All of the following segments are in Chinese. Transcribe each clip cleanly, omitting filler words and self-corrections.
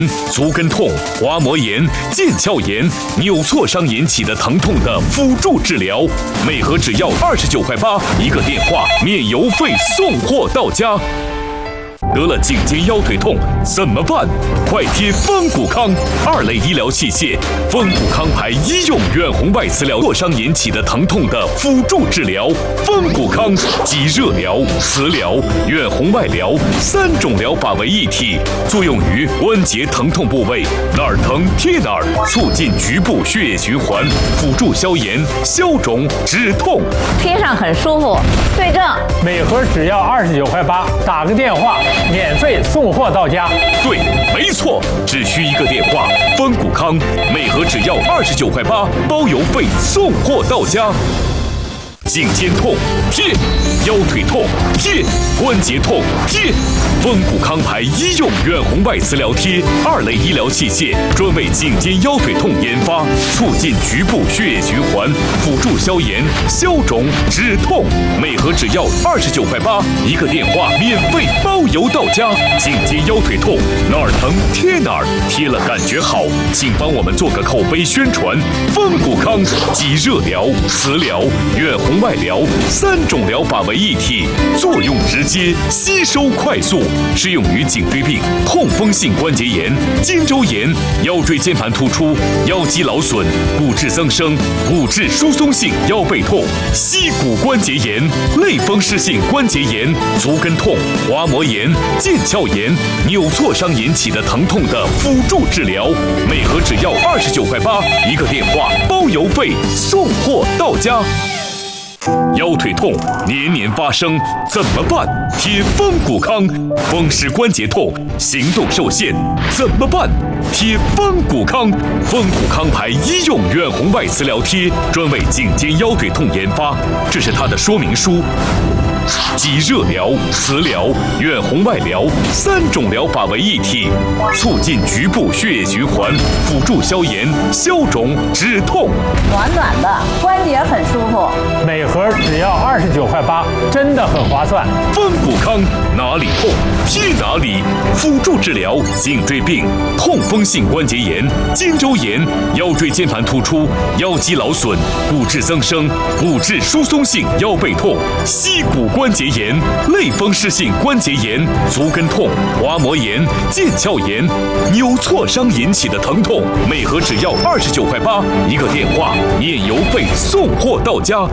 足跟痛、滑膜炎、腱鞘炎、扭挫伤引起的疼痛的辅助治疗，每盒只要29.8块，一个电话免邮费送货到家。得了颈肩腰腿痛怎么办？快贴风骨康2类医疗器械，风骨康牌医用远红外磁疗挫伤引起的疼痛的辅助治疗。风骨康集热疗、磁疗、远红外疗3种疗法为一体，作用于关节疼痛部位，哪儿疼贴哪儿，促进局部血液循环，辅助消炎、消肿、止痛。 贴上很舒服。对症， 每盒只要29.8块，打个电话。免费送货到家。 对，没错，只需一个电话。风骨康每盒只要29.8块，包邮费送货到家。颈肩痛贴，腰腿痛贴，关节痛贴。风骨康牌医用远红外磁疗贴2类医疗器械，专为颈肩腰腿痛研发，促进局部血液循环，辅助消炎、消肿、止痛。每盒只要29.8块，一个电话免费包邮到家。颈肩腰腿痛哪儿疼贴哪儿，贴了感觉好，请帮我们做个口碑宣传。风骨康集热疗、磁疗、远红外疗3种疗法为一体，作用直接，吸收快速，适用于颈椎病、痛风性关节炎、肩周炎、腰椎间盘突出、腰肌劳损、骨质增生、骨质疏松性腰背痛、膝骨关节炎、类风湿性关节炎、足跟痛、滑膜炎、腱鞘炎、扭挫伤引起的疼痛的辅助治疗。每盒只要29.8块，一个电话包邮费送货到家。腰腿痛年年发生怎么办？贴风骨康。风湿关节痛行动受限怎么办？贴风骨康。风骨康牌医用远红外磁疗贴，专为颈肩腰腿痛研发，这是它的说明书。集热疗、磁疗、远红外疗3种疗法为一体，促进局部血液循环，辅助消炎、消肿、止痛。 暖暖的，关节很舒服。 每盒只要29.8块，真的很划算。 风骨康哪里痛贴哪里，辅助治疗颈椎病、痛风性关节炎、肩周炎、腰椎间盘突出、腰肌劳损、骨质增生、骨质疏松性腰背痛、膝骨关节炎、类风湿性关节炎、足跟痛、滑膜炎、腱鞘炎、扭挫伤引起的疼痛，每盒只要29.8块，一个电话免邮费送货到家。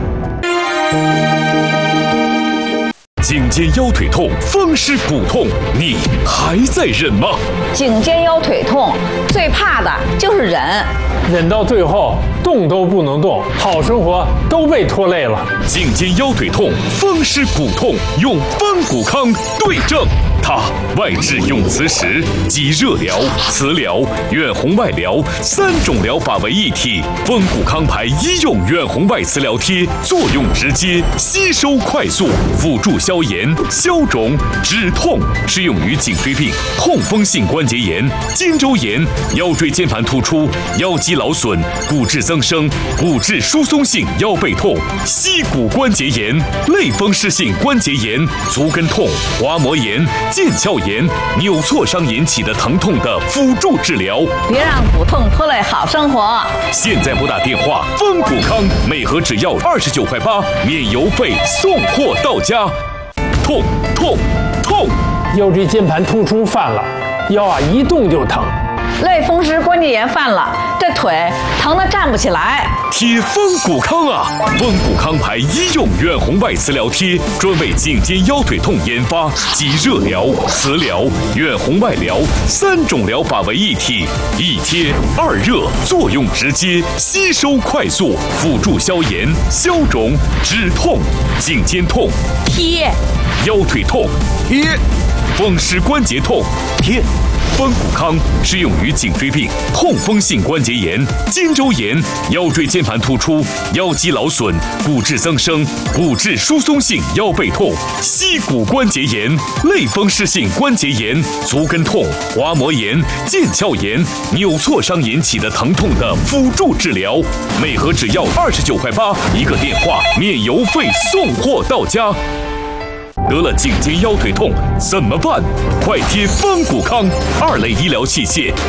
颈肩腰腿痛、风湿骨痛，你还在忍吗？ 颈肩腰腿痛最怕的就是忍， 忍到最后动都不能动，好生活都被拖累了。 颈肩腰腿痛、风湿骨痛，用风骨康对症。它外治用磁石，集热疗、磁疗、远红外疗3种疗法为一体。风骨康牌医用远红外磁疗贴，作用直接，吸收快速，辅助消炎、消肿、止痛，适用于颈椎病、痛风性关节炎、肩周炎、腰椎间盘突出、腰肌劳损、骨质增生、骨质疏松性腰背痛、膝骨关节炎、类风湿性关节炎、足跟痛、滑膜炎、腱鞘炎、扭挫伤引起的疼痛的辅助治疗。 别让骨痛拖累好生活。 现在拨打电话，风骨康每盒只要29.8块，免邮费送货到家。痛痛痛！ 腰椎间盘突出犯了，腰一动就疼。 类风湿关节炎犯了，这腿疼得站不起来。 贴风骨康啊！风骨康牌医用远红外磁疗贴，专为颈肩腰腿痛研发，集热疗、磁疗、远红外疗3种疗法为一体，一贴2热，作用直接，吸收快速，辅助消炎、消肿、止痛。颈肩痛贴， 腰腿痛贴，风湿关节痛贴。风骨康适用于颈椎病、痛风性关节炎、肩周炎、腰椎间盘突出、腰肌劳损、骨质增生、骨质疏松性腰背痛、膝骨关节炎、类风湿性关节炎、足跟痛、滑膜炎、腱鞘炎、扭挫伤引起的疼痛的辅助治疗。每盒只要29.8块，一个电话免邮费送货到家。 得了颈肩腰腿痛怎么办？快贴风骨康2类医疗器械，